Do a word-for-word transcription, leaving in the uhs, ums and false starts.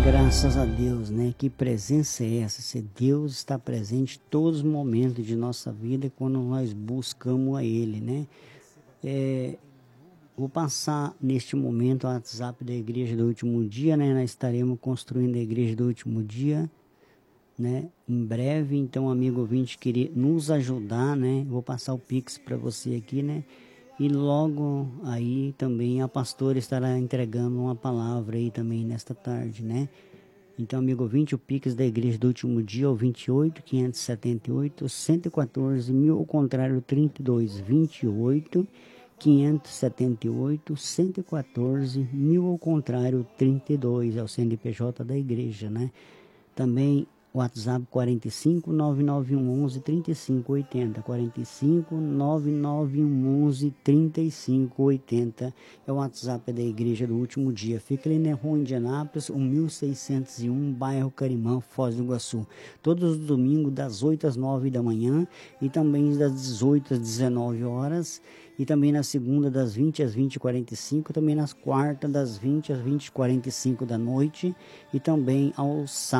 Graças a Deus, né? Que presença é essa? Se Deus está presente em todos os momentos de nossa vida quando nós buscamos a Ele, né? É, vou passar neste momento o WhatsApp da Igreja do Último Dia, né? Nós estaremos construindo a Igreja do Último Dia, né? Em breve, então, amigo ouvinte, queria nos ajudar, né? Vou passar o Pix para você aqui, né? E logo aí também a pastora estará entregando uma palavra aí também nesta tarde, né? Então, amigo ouvinte, o Pix da Igreja do Último Dia é o vinte e oito, quinhentos e setenta e oito, cento e quatorze, mil, ao contrário, trinta e dois, vinte e oito, quinhentos e setenta e oito, cento e quatorze, mil, ao contrário, trinta e dois, é o C N P J da igreja, né? Também WhatsApp quarenta e cinco, nove nove um onze, trinta e cinco oitenta, quarenta e cinco, nove nove um onze, trinta e cinco oitenta, é o WhatsApp da Igreja do Último Dia. Fica ali na Rua Indianápolis, mil seiscentos e um, bairro Carimã, Foz do Iguaçu. Todos os domingos, das oito às nove da manhã e também das dezoito às dezenove horas. E também na segunda, das vinte às vinte e quarenta e cinco, também nas quartas, das vinte às vinte e quarenta e cinco da noite, e também aos sábados.